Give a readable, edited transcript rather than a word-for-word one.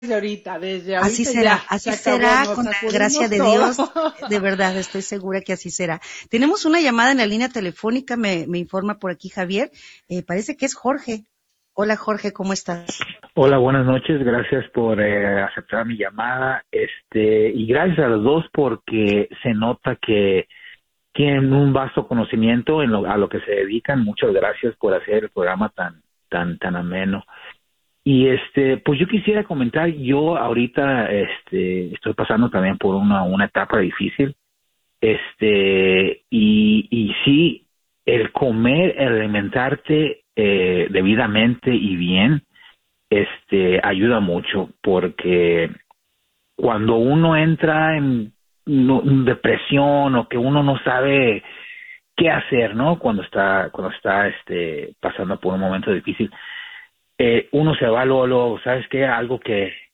desde Así ahorita será, ya así se acabó, será, nos con la gracia sacudimos de todo. Dios. De verdad, estoy segura que así será. Tenemos una llamada en la línea telefónica, me informa por aquí Javier. Parece que es Jorge. Hola Jorge, ¿cómo estás? Hola, buenas noches. Gracias por aceptar mi llamada. Y gracias a los dos porque se nota que tienen un vasto conocimiento a lo que se dedican. Muchas gracias por hacer el programa tan ameno. Y pues yo quisiera comentar, yo ahorita estoy pasando también por una etapa difícil. Y sí, el comer, el alimentarte debidamente y bien ayuda mucho, porque cuando uno entra en depresión o que uno no sabe qué hacer, ¿no? Cuando está pasando por un momento difícil, uno se va luego, ¿sabes qué? Algo que